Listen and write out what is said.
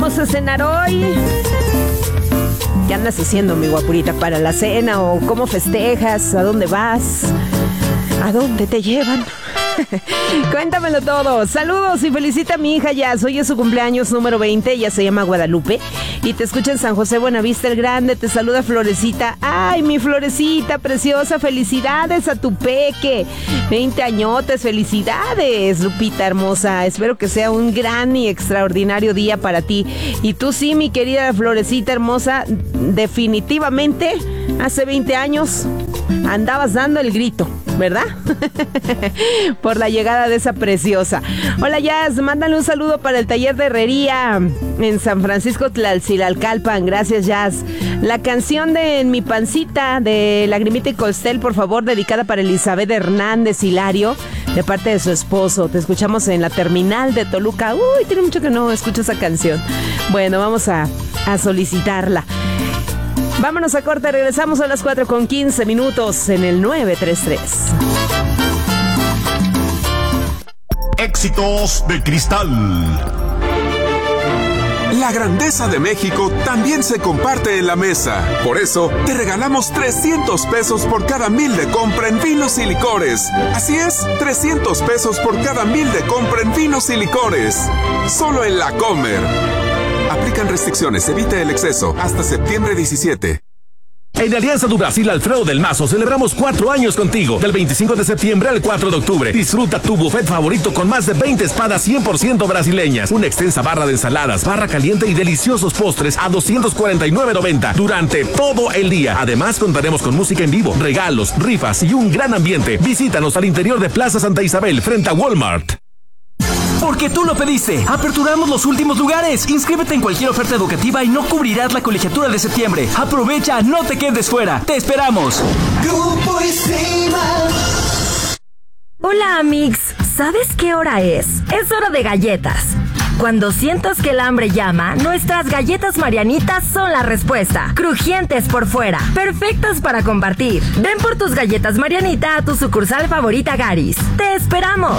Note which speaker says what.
Speaker 1: Vamos a cenar hoy. ¿Qué andas haciendo, mi guapurita, para la cena? ¿O cómo festejas? ¿A dónde vas? ¿A dónde te llevan? Cuéntamelo todo. Saludos y felicita a mi hija Jazz. Hoy es su cumpleaños número 20. Ella se llama Guadalupe y te escucha en San José Buenavista el Grande. Te saluda Florecita. Ay, mi Florecita preciosa. Felicidades a tu peque. 20 añotes. Felicidades, Lupita hermosa. Espero que sea un gran y extraordinario día para ti. Y tú sí, mi querida Florecita hermosa, definitivamente hace 20 años andabas dando el grito, ¿verdad? Por la llegada de esa preciosa. Hola Jazz, mándale un saludo para el taller de herrería en San Francisco Tlalcilalcalpan. Gracias Jazz. La canción de En mi pancita de Lagrimita y Costel, por favor, dedicada para Elizabeth Hernández Hilario, de parte de su esposo. Te escuchamos en la terminal de Toluca. Uy, tiene mucho que no escucho esa canción. Bueno, vamos a solicitarla. Vámonos a corte, regresamos a las 4:15 en el 933.
Speaker 2: Éxitos de Cristal.
Speaker 3: La grandeza de México también se comparte en la mesa. Por eso, te regalamos 300 pesos por cada 1,000 de compra en vinos y licores. Así es, 300 pesos por cada 1,000 de compra en vinos y licores. Solo en La Comer. Aplican restricciones, evite el exceso. Hasta septiembre 17.
Speaker 4: En Alianza do Brasil Alfredo del Mazo celebramos 4 años contigo. Del 25 de septiembre al 4 de octubre. Disfruta tu buffet favorito con más de 20 espadas 100% brasileñas. Una extensa barra de ensaladas, barra caliente y deliciosos postres a $249.90 durante todo el día. Además contaremos con música en vivo, regalos, rifas y un gran ambiente. Visítanos al interior de Plaza Santa Isabel frente a Walmart.
Speaker 5: Porque tú lo pediste. Aperturamos los últimos lugares. Inscríbete en cualquier oferta educativa y no cubrirás la colegiatura de septiembre. Aprovecha, no te quedes fuera. Te esperamos.
Speaker 6: Grupo Islima.
Speaker 7: Hola, amigos. ¿Sabes qué hora es? Es hora de galletas. Cuando sientas que el hambre llama, nuestras galletas Marianitas son la respuesta. Crujientes por fuera, perfectas para compartir. Ven por tus galletas Marianita a tu sucursal favorita Garis. ¡Te esperamos!